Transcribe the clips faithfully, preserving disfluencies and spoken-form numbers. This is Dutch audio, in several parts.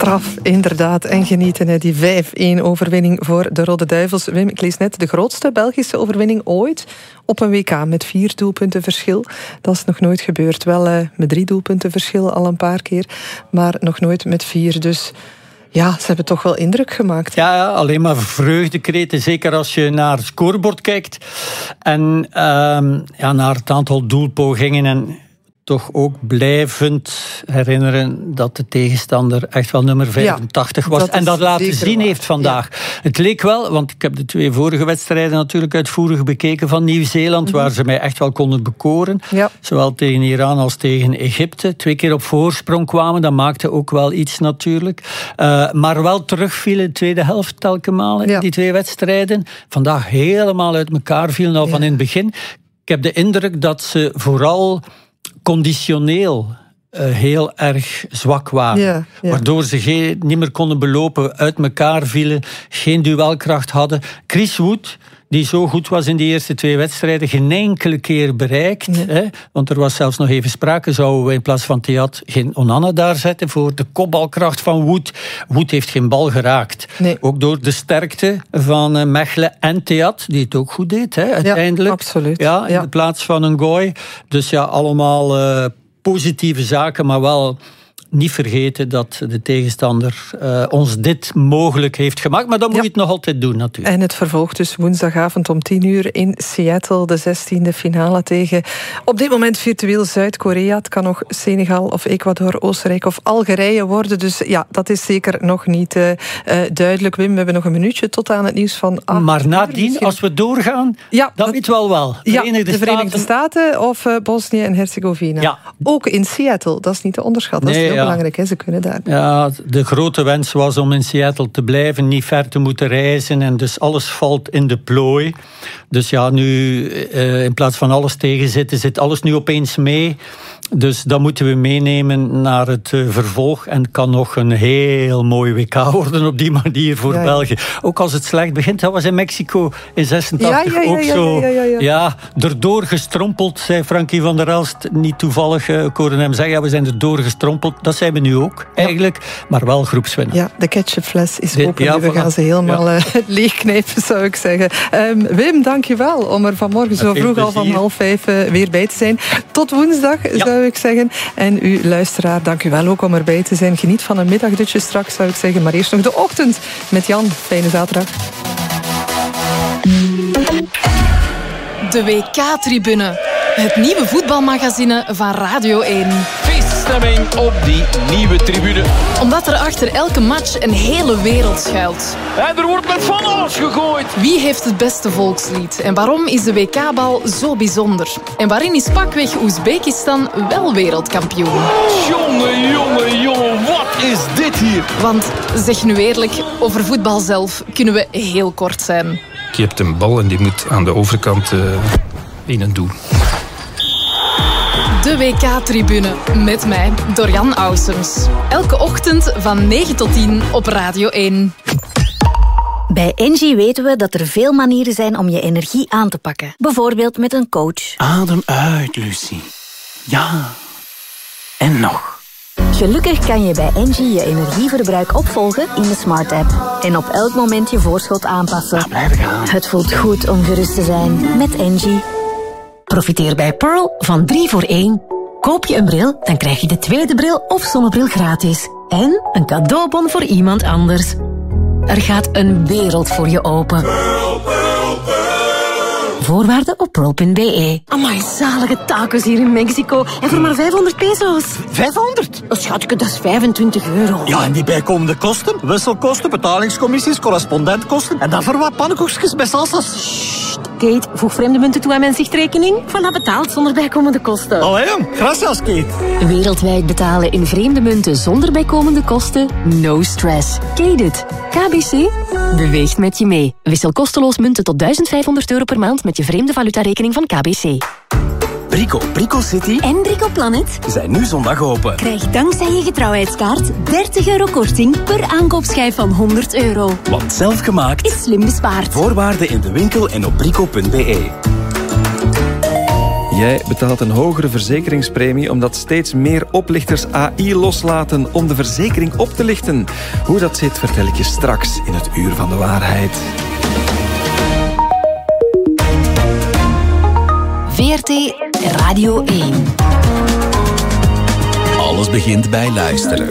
Straf, inderdaad. En genieten, hè, die vijf-één overwinning voor de Rode Duivels. Wim, ik lees net de grootste Belgische overwinning ooit op een W K met vier doelpunten verschil. Dat is nog nooit gebeurd. Wel uh, met drie doelpunten verschil al een paar keer, maar nog nooit met vier. Dus ja, ze hebben toch wel indruk gemaakt. Ja, ja, alleen maar vreugdekreten. Zeker als je naar het scorebord kijkt en um, ja, naar het aantal doelpogingen en toch ook blijvend herinneren dat de tegenstander echt wel nummer vijfentachtig ja, was. Dat en dat laten zien waar. heeft vandaag. Ja. Het leek wel, want ik heb de twee vorige wedstrijden natuurlijk uitvoerig bekeken van Nieuw-Zeeland, mm-hmm. waar ze mij echt wel konden bekoren. Ja. Zowel tegen Iran als tegen Egypte. Twee keer op voorsprong kwamen, dat maakte ook wel iets natuurlijk. Uh, maar wel terugvielen de tweede helft telkens malen, ja. die twee wedstrijden. Vandaag helemaal uit elkaar vielen al ja. van in het begin. Ik heb de indruk dat ze vooral conditioneel uh, heel erg zwak waren. Ja, ja. Waardoor ze geen, niet meer konden belopen, uit elkaar vielen, geen duelkracht hadden. Chris Wood, die zo goed was in die eerste twee wedstrijden, geen enkele keer bereikt. Nee. Hè? Want er was zelfs nog even sprake, zouden we in plaats van Theat geen Onana daar zetten voor de kopbalkracht van Wood. Wood heeft geen bal geraakt. Nee. Ook door de sterkte van uh, Mechelen en Theat, die het ook goed deed, hè, uiteindelijk. Ja, absoluut. Ja, in ja. de plaats van een gooi. Dus ja, allemaal uh, positieve zaken, maar wel niet vergeten dat de tegenstander uh, ons dit mogelijk heeft gemaakt. Maar dan moet ja. je het nog altijd doen, natuurlijk. En het vervolgt dus woensdagavond om tien uur in Seattle, de zestiende finale tegen op dit moment virtueel Zuid-Korea. Het kan nog Senegal of Ecuador, Oostenrijk of Algerije worden. Dus ja, dat is zeker nog niet uh, uh, duidelijk. Wim, we hebben nog een minuutje tot aan het nieuws van acht. Maar nadien, misschien als we doorgaan, ja, dat weet wel wel. Verenigde ja, de Verenigde Staten, Staten of uh, Bosnië en Herzegovina. Ja. Ook in Seattle, dat is niet te onderschatten. Dat nee, is heel ja. belangrijk, hè? Ze kunnen daar. Ja, de grote wens was om in Seattle te blijven, niet ver te moeten reizen. En dus alles valt in de plooi. Dus ja, nu uh, in plaats van alles tegenzitten, zit alles nu opeens mee. Dus dat moeten we meenemen naar het uh, vervolg. En het kan nog een heel mooi W K worden op die manier voor ja, ja. België. Ook als het slecht begint. Dat was in Mexico in zesentachtig ja, ja, ja, ook ja, zo. Ja, ja, ja, ja. ja, erdoor gestrompeld, zei Frankie van der Elst. Niet toevallig, uh, ik hoorde hem zeggen, ja, we zijn erdoor gestrompeld. Dat zijn we nu ook, ja. eigenlijk. Maar wel groepswinnaar. Ja, de ketchupfles is open. Ja, we gaan ze helemaal ja. uh, leegknijpen, zou ik zeggen. Um, Wim, dank je wel om er vanmorgen zo vroeg al van half vijf uh, weer bij te zijn. Tot woensdag, ja. zou ik zeggen. En u luisteraar, dank u wel ook om erbij te zijn. Geniet van een middagdutje straks, zou ik zeggen. Maar eerst nog de ochtend met Jan. Fijne zaterdag. De W K-tribune. Het nieuwe voetbalmagazine van Radio één. Feeststemming op die nieuwe tribune. Omdat er achter elke match een hele wereld schuilt. En er wordt met van alles gegooid. Wie heeft het beste volkslied? En waarom is de W K-bal zo bijzonder? En waarin is pakweg Oezbekistan wel wereldkampioen? Jongen, jongen, jongen, wat is dit hier? Want, zeg nu eerlijk, over voetbal zelf kunnen we heel kort zijn. Je hebt een bal en die moet aan de overkant uh, in een doel. De W K-tribune met mij, Dorian Ausums. Elke ochtend van negen tot tien op Radio één. Bij Engie weten we dat er veel manieren zijn om je energie aan te pakken. Bijvoorbeeld met een coach. Adem uit, Lucie. Ja. En nog. Gelukkig kan je bij Engie je energieverbruik opvolgen in de Smart app. En op elk moment je voorschot aanpassen. Ah, blijf gaan. Het voelt goed om gerust te zijn met Engie. Profiteer bij Pearl van drie voor één. Koop je een bril, dan krijg je de tweede bril of zonnebril gratis. En een cadeaubon voor iemand anders. Er gaat een wereld voor je open. Pearl, Pearl, Pearl. Voorwaarden op pearl punt b e. Amai, zalige tacos hier in Mexico. En voor maar vijfhonderd peso's. vijfhonderd? Oh, schatje, dat is vijfentwintig euro. Ja, en die bijkomende kosten? Wisselkosten, betalingscommissies, correspondentkosten. En dan voor wat pannenkoekjes met salsa's. Sst, Kate, voeg vreemde munten toe aan mijn zichtrekening. Voilà, betaald zonder bijkomende kosten. Allee, jong. Gracias, Kate. Wereldwijd betalen in vreemde munten zonder bijkomende kosten? No stress. Kate it. K B C beweegt met je mee. Wissel kosteloos munten tot duizend vijfhonderd euro per maand met je vreemde valutarekening van K B C. Brico, Brico City en Brico Planet zijn nu zondag open. Krijg dankzij je getrouwheidskaart dertig euro korting per aankoopschijf van honderd euro. Want zelfgemaakt is slim bespaard. Voorwaarden in de winkel en op brico punt b e. Jij betaalt een hogere verzekeringspremie omdat steeds meer oplichters A I loslaten om de verzekering op te lichten. Hoe dat zit, vertel ik je straks in het Uur van de Waarheid. V R T Radio één. Alles begint bij luisteren.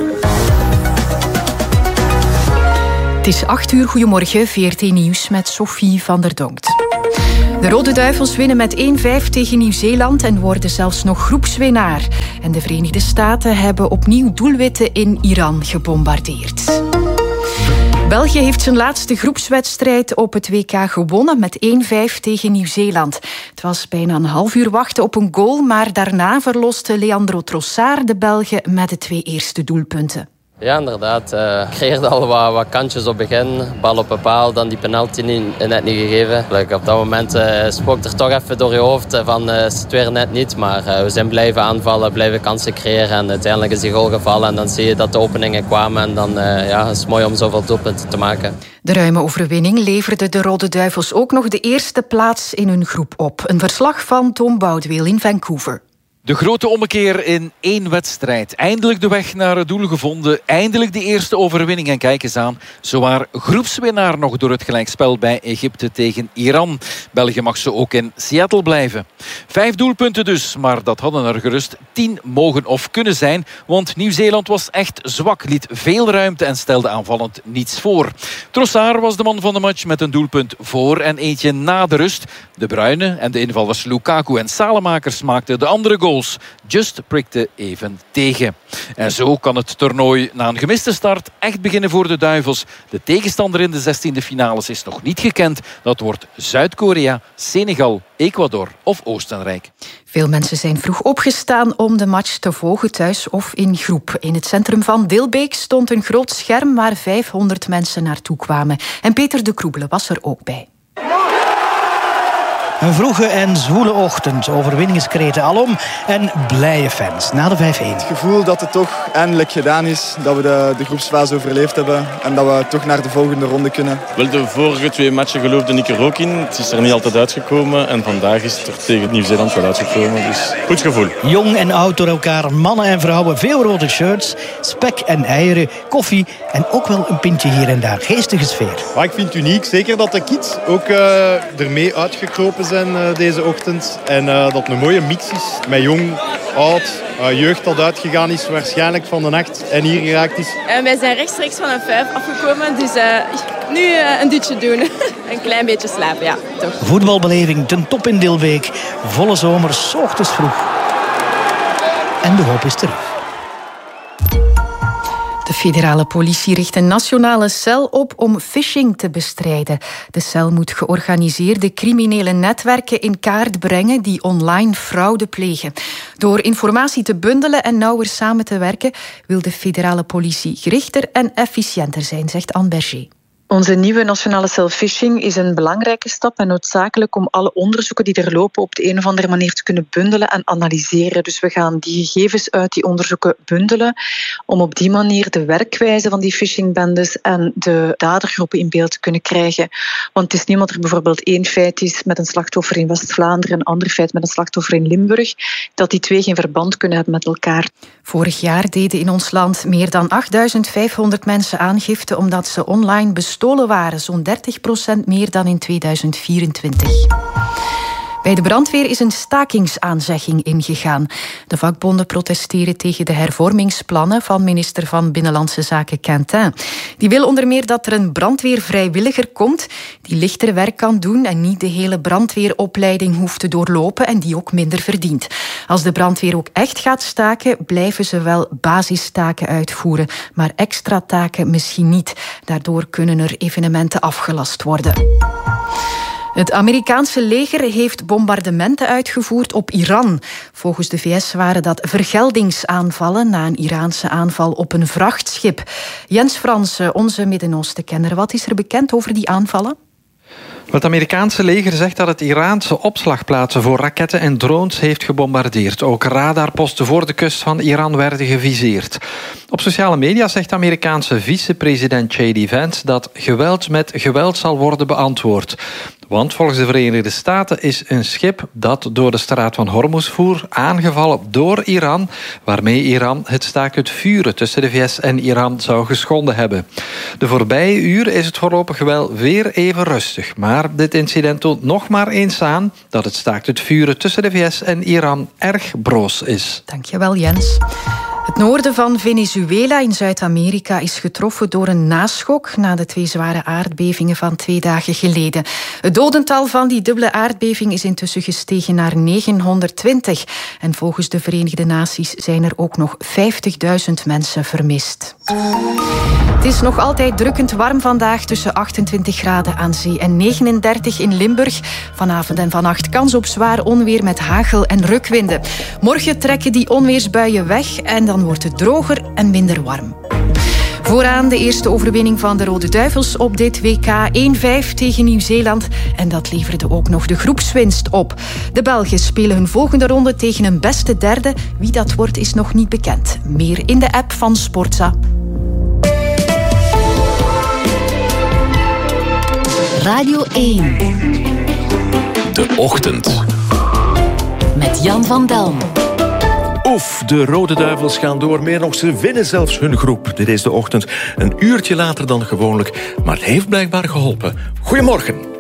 Het is acht uur, goedemorgen, V R T Nieuws met Sophie van der Donkt. De Rode Duivels winnen met één vijf tegen Nieuw-Zeeland en worden zelfs nog groepswinnaar. En de Verenigde Staten hebben opnieuw doelwitten in Iran gebombardeerd. België heeft zijn laatste groepswedstrijd op het W K gewonnen met één vijf tegen Nieuw-Zeeland. Het was bijna een half uur wachten op een goal, maar daarna verloste Leandro Trossard de Belgen met de twee eerste doelpunten. Ja, inderdaad. Ik uh, creëerde al wat, wat kantjes op het begin. Bal op een paal, dan die penalty niet, net niet gegeven. Like, op dat moment uh, spookt er toch even door je hoofd van uh, is het weer net niet. Maar uh, we zijn blijven aanvallen, blijven kansen creëren. En uiteindelijk is die goal gevallen. En dan zie je dat de openingen kwamen. En dan uh, ja, is het mooi om zoveel doelpunten te maken. De ruime overwinning leverde de Rode Duivels ook nog de eerste plaats in hun groep op. Een verslag van Tom Boudeweel in Vancouver. De grote ommekeer in één wedstrijd. Eindelijk de weg naar het doel gevonden. Eindelijk de eerste overwinning. En kijk eens aan. Zowaar groepswinnaar nog door het gelijkspel bij Egypte tegen Iran. België mag ze ook in Seattle blijven. Vijf doelpunten dus. Maar dat hadden er gerust tien mogen of kunnen zijn. Want Nieuw-Zeeland was echt zwak. Liet veel ruimte en stelde aanvallend niets voor. Trossard was de man van de match met een doelpunt voor en eentje na de rust. De Bruyne en de invallers Lukaku en Salemakers maakten de andere goal. Just prikte even tegen. En zo kan het toernooi na een gemiste start echt beginnen voor de Duivels. De tegenstander in de zestiende finales is nog niet gekend. Dat wordt Zuid-Korea, Senegal, Ecuador of Oostenrijk. Veel mensen zijn vroeg opgestaan om de match te volgen thuis of in groep. In het centrum van Dilbeek stond een groot scherm waar vijfhonderd mensen naartoe kwamen. En Peter de Kroebele was er ook bij. Een vroege en zwoele ochtend, overwinningskreten alom en blije fans na de vijf-één. Het gevoel dat het toch eindelijk gedaan is, dat we de, de groepsfase overleefd hebben en dat we toch naar de volgende ronde kunnen. Wel, de vorige twee matchen geloofde ik er ook in. Het is er niet altijd uitgekomen en vandaag is het er tegen Nieuw-Zeeland wel uitgekomen. Dus goed gevoel. Jong en oud door elkaar, mannen en vrouwen, veel rode shirts, spek en eieren, koffie en ook wel een pintje hier en daar. Geestige sfeer. Maar ik vind het uniek, zeker dat de kids ook uh, ermee uitgekropen zijn. Zijn, uh, deze ochtend. En uh, dat het een mooie mix is. Met jong, oud, uh, jeugd dat uitgegaan is. Waarschijnlijk van de nacht en hier geraakt is. Uh, wij zijn rechtstreeks van een vijf afgekomen. Dus uh, nu uh, een dutje doen. Een klein beetje slapen, ja. Toch. Voetbalbeleving ten top in Dilbeek. Volle zomer, 's ochtends vroeg. En de hoop is terug. De federale politie richt een nationale cel op om phishing te bestrijden. De cel moet georganiseerde criminele netwerken in kaart brengen die online fraude plegen. Door informatie te bundelen en nauwer samen te werken wil de federale politie gerichter en efficiënter zijn, zegt Anne Berger. Onze nieuwe nationale cel phishing is een belangrijke stap en noodzakelijk om alle onderzoeken die er lopen op de een of andere manier te kunnen bundelen en analyseren. Dus we gaan die gegevens uit die onderzoeken bundelen om op die manier de werkwijze van die phishingbendes en de dadergroepen in beeld te kunnen krijgen. Want het is niet omdat er bijvoorbeeld één feit is met een slachtoffer in West-Vlaanderen en een ander feit met een slachtoffer in Limburg, dat die twee geen verband kunnen hebben met elkaar. Vorig jaar deden in ons land meer dan achtduizend vijfhonderd mensen aangifte omdat ze online bestolen waren, zo'n dertig procent meer dan in tweeduizend vierentwintig. Bij de brandweer is een stakingsaanzegging ingegaan. De vakbonden protesteren tegen de hervormingsplannen van minister van Binnenlandse Zaken Quentin. Die wil onder meer dat er een brandweervrijwilliger komt die lichter werk kan doen en niet de hele brandweeropleiding hoeft te doorlopen en die ook minder verdient. Als de brandweer ook echt gaat staken, blijven ze wel basistaken uitvoeren, maar extra taken misschien niet. Daardoor kunnen er evenementen afgelast worden. Het Amerikaanse leger heeft bombardementen uitgevoerd op Iran. Volgens de V S waren dat vergeldingsaanvallen na een Iraanse aanval op een vrachtschip. Jens Fransen, onze Midden-Oosten-kenner, wat is er bekend over die aanvallen? Het Amerikaanse leger zegt dat het Iraanse opslagplaatsen voor raketten en drones heeft gebombardeerd. Ook radarposten voor de kust van Iran werden geviseerd. Op sociale media zegt de Amerikaanse vicepresident J D Vance dat geweld met geweld zal worden beantwoord. Want volgens de Verenigde Staten is een schip dat door de straat van Hormuz voer aangevallen door Iran, waarmee Iran het staakt het vuren tussen de V S en Iran zou geschonden hebben. De voorbije uren is het voorlopig wel weer even rustig, maar dit incident toont nog maar eens aan dat het staakt het vuren tussen de V S en Iran erg broos is. Dankjewel, Jens. Het noorden van Venezuela in Zuid-Amerika is getroffen door een naschok na de twee zware aardbevingen van twee dagen geleden. Het dodental van die dubbele aardbeving is intussen gestegen naar negenhonderdtwintig. En volgens de Verenigde Naties zijn er ook nog vijftigduizend mensen vermist. Het is nog altijd drukkend warm vandaag, tussen achtentwintig graden aan zee en negenendertig in Limburg. Vanavond en vannacht kans op zwaar onweer met hagel en rukwinden. Morgen trekken die onweersbuien weg en dan wordt het droger en minder warm. Vooraan de eerste overwinning van de Rode Duivels op dit W K, één vijf tegen Nieuw-Zeeland. En dat leverde ook nog de groepswinst op. De Belgen spelen hun volgende ronde tegen een beste derde. Wie dat wordt is nog niet bekend. Meer in de app van Sportza. Radio één. De Ochtend. Met Jan van Delm. Oef, de Rode Duivels gaan door. Meer nog, ze winnen zelfs hun groep. Dit is De Ochtend, een uurtje later dan gewoonlijk. Maar het heeft blijkbaar geholpen. Goedemorgen.